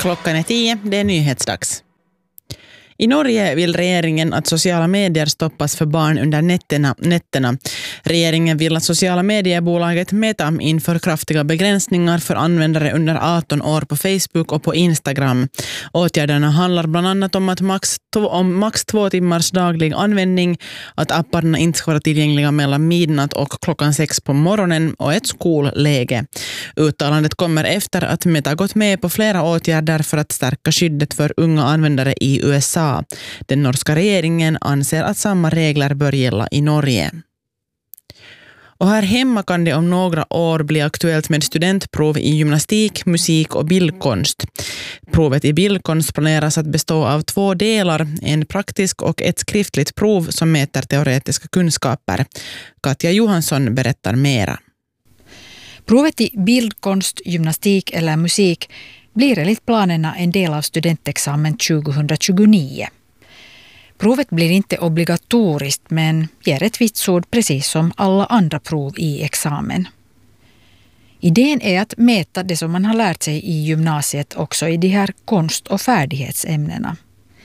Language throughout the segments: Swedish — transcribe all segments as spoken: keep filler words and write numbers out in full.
Klockan är tio, det är nyhetsdags. I Norge vill regeringen att sociala medier stoppas för barn under nätterna. nätterna. Regeringen vill att sociala mediebolaget Meta inför kraftiga begränsningar för användare under arton år på Facebook och på Instagram. Åtgärderna handlar bland annat om att max, to- om max två timmars daglig användning, att apparna inte ska vara tillgängliga mellan midnatt och klockan sex på morgonen och ett skolläge. Uttalandet kommer efter att Meta gått med på flera åtgärder för att stärka skyddet för unga användare i U S A. Den norska regeringen anser att samma regler bör gälla i Norge. Och här hemma kan det om några år bli aktuellt med studentprov i gymnastik, musik och bildkonst. Provet i bildkonst planeras att bestå av två delar, en praktisk och ett skriftligt prov som mäter teoretiska kunskaper. Katja Johansson berättar mera. Provet i bildkonst, gymnastik eller musik blir enligt planerna en del av studentexamen tjugohundratjugonio. Provet blir inte obligatoriskt men ger ett vitsord precis som alla andra prov i examen. Idén är att mäta det som man har lärt sig i gymnasiet också i de här konst- och färdighetsämnena.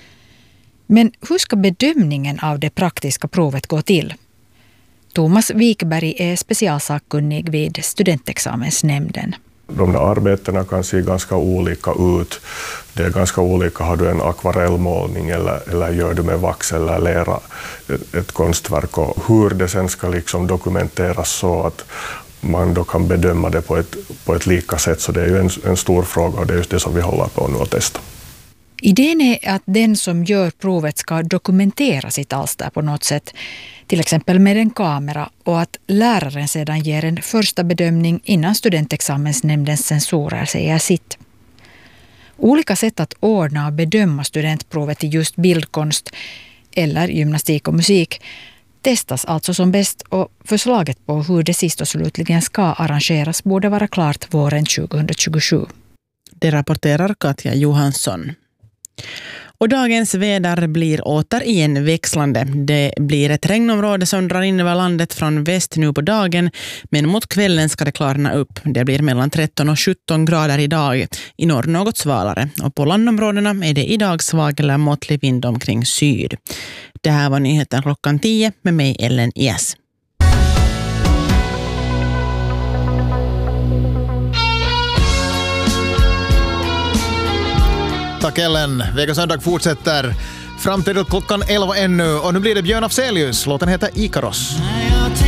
Men hur ska bedömningen av det praktiska provet gå till? Thomas Wikberg är specialsakkunnig vid studentexamensnämnden. De där arbetena kan se ganska olika ut. Det är ganska olika, har du en akvarellmålning eller, eller gör du med vax eller lera ett, ett konstverk, och hur det sen ska liksom dokumenteras så att man då kan bedöma det på ett, på ett lika sätt. Så det är ju en, en stor fråga och det är just det som vi håller på nu att testa. Idén är att den som gör provet ska dokumentera sitt alster på något sätt, till exempel med en kamera, och att läraren sedan ger en första bedömning innan studentexamensnämndens censorer säger sitt. Olika sätt att ordna och bedöma studentprovet i just bildkonst eller gymnastik och musik testas alltså som bäst, och förslaget på hur det sist och slutligen ska arrangeras borde vara klart våren tjugohundratjugosju. Det rapporterar Katja Johansson. Och dagens väder blir återigen växlande. Det blir ett regnområde som drar in över landet från väst nu på dagen, men mot kvällen ska det klarna upp. Det blir mellan tretton och sjutton grader idag. I norr något svalare. Och på landområdena är det idag svag eller måttlig vind omkring syd. Det här var nyheten klockan tio med mig Ellen Ies. Tack Ellen. Vega söndag fortsätter fram till klockan elva ännu, och nu blir det Björn Afzelius. Låten heter Ikaros.